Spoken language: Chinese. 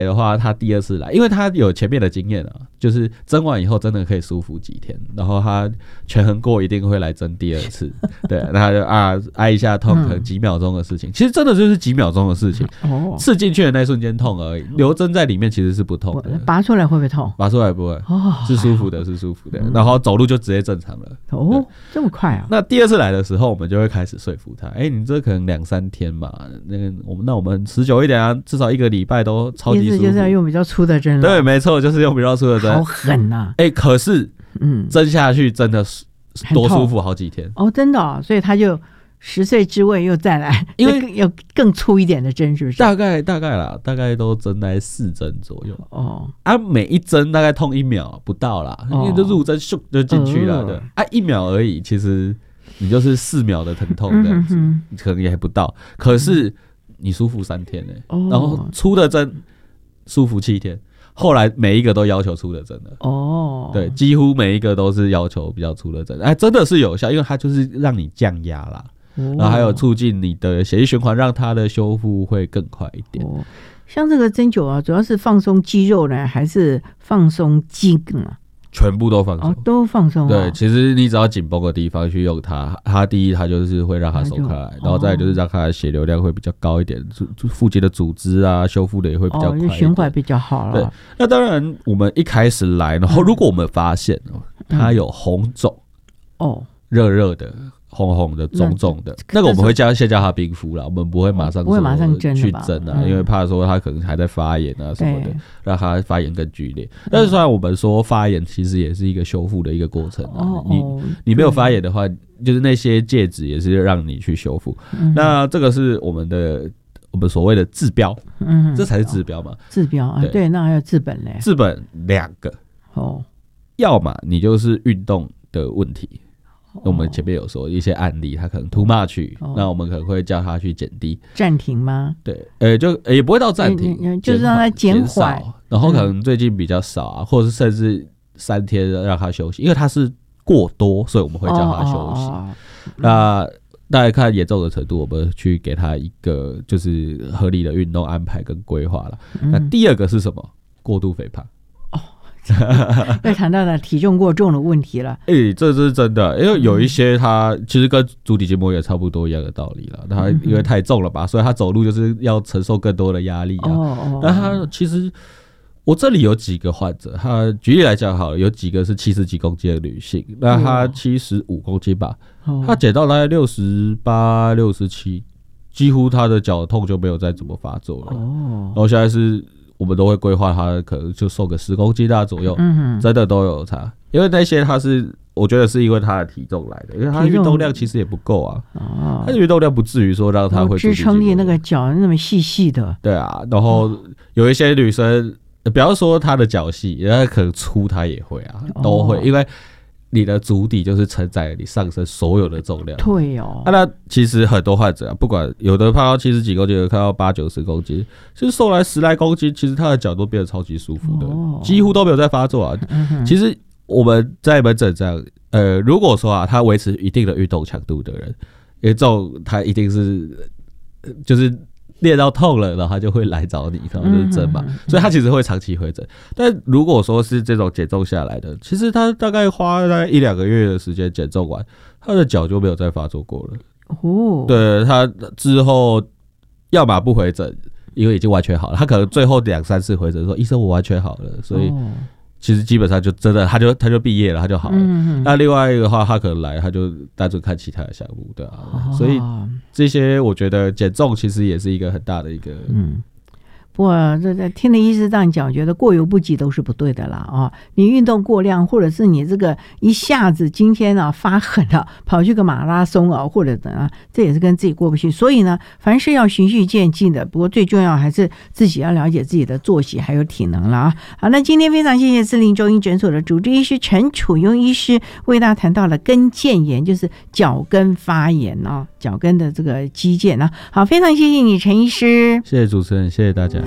的话，他第二次来，因为他有前面的经验啊，就是蒸完以后真的可以舒服几天，然后他权衡过一定会来蒸第二次，对，那他就挨一下痛，可能几秒钟的事情，其实真的就是几秒钟的事情，刺进去的那瞬间痛而已，留针在里面其实是不痛的， 拔出来会不会痛？ 拔出来不会，是舒服的，是舒服的，然后走路就直接正常了。 哦，这么快啊！ 那第二次来的时候，我们就会开始说服他，你这可能2-3天嘛，那我们持久一点啊，至少1个礼拜都超级舒服。意思就是要用比较粗的针了。 对，没错，就是用比较粗的针。 好狠啊！ 可是针下去真的多舒服好几天哦，真的哦，所以他就10岁之位又再来，因为有更粗一点的针，是不是？大概都针大概4针左右哦。每一针大概痛1秒不到啦，因为就入针咻就进去了的1秒而已，其实你就是4秒的疼痛这样子，可能也还不到，可是你舒服3天然后粗的针舒服7天。后来每一个都要求粗的针了对，几乎每一个都是要求比较粗的针，真的是有效，因为它就是让你降压啦，然后还有促进你的血液循环，让它的修复会更快一点。 像这个针灸啊，主要是放松肌肉呢，还是放松筋啊？ 全部都放松， 都放松。 对，其实你只要紧绷的地方去用它，它第一它就是会让它松开来，然后再来就是让它的血流量会比较高一点，附近的组织啊修复的也会比较快一点， 循环比较好了。 对，那当然我们一开始来，然后如果我们发现它有红肿热热的。红红的、肿肿的，那个我们会先叫他冰敷啦，我们不会马上去针啊，因为怕说他可能还在发炎啊什么的，让他发炎更剧烈。但是虽然我们说发炎其实也是一个修复的一个过程啊，你没有发炎的话，就是那些介质也是让你去修复。那这个是我们所谓的治标，这才是治标嘛。治标啊，对，那还有治本嘞。治本2个要么你就是运动的问题。我们前面有说一些案例，他可能 too much，那我们可能会叫他去减低、暂停吗？对，就也不会到暂停，就是让他减缓，然后可能最近比较少啊，或者是甚至3天让他休息，因为他是过多，所以我们会叫他休息。那大家看严重的程度，我们去给他一个就是合理的运动安排跟规划了。那第2个是什么？过度肥胖。又谈到了体重过重的问题了。这是真的，因为有一些他其实跟足底筋膜也差不多一样的道理了。他因为太重了吧，所以他走路就是要承受更多的压力啊。那他其实我这里有几个患者，他举例来讲好了，有几个是70几公斤的女性，那她75公斤吧，她减到大概68、67，几乎她的脚痛就没有再怎么发作了。然后现在是。我们都会规划他可能就瘦个10公斤左右，真的都有差。因为那些我觉得是因为他的体重来的，因为他的运动量其实也不够啊。他的运动量不至于说让他会支撑力那个脚那么细细的。对啊，然后有一些女生，不要说她的脚细，人家可能粗她也会啊，都会，因为。你的足底就是承载你上身所有的重量。对哦。那其实很多患者不管有的胖到70几公斤，有的看到80、90公斤，其实瘦来10来公斤，其实他的脚都变得超级舒服的，几乎都没有在发作啊。其实我们在门诊这样，如果说他维持一定的运动强度的人，因为这种他一定是就是练到痛了，然后他就会来找你，然后就是针嘛，所以他其实会长期回诊。但如果说是这种减重下来的，其实他大概花大概1-2个月的时间减重完，他的脚就没有再发作过了。对，他之后要么不回诊，因为已经完全好了，他可能最后2-3次回诊说医生我完全好了，所以其实基本上就真的他就毕业了，他就好了。那另外一个的话，他可能来他就单纯看其他的项目，对啊。所以这些我觉得减重其实也是一个很大的一个不过这听了医师这样讲，我觉得过犹不及都是不对的啦啊！你运动过量，或者是你这个一下子今天啊发狠了，跑去个马拉松啊，或者怎样，这也是跟自己过不去。所以呢，凡事要循序渐进的。不过最重要还是自己要了解自己的作息还有体能了啊！好，那今天非常谢谢四零中医诊所的主治医师陈楚庸医师为大家谈到了跟腱炎，就是脚跟发炎啊，脚跟的这个肌腱啊。好，非常谢谢你陈医师，谢谢主持人，谢谢大家。